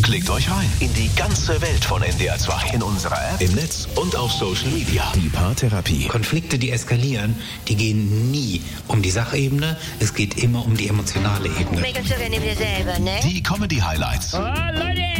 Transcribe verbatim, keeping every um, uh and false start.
Klickt euch rein in die ganze Welt von N D R zwei. In unserer App, im Netz und auf Social Media. Die Paartherapie. Konflikte, die eskalieren, die gehen nie um die Sachebene. Es geht immer um die emotionale Ebene. Make up so gerne dir selber, ne? Die Comedy-Highlights. Oh, Leute!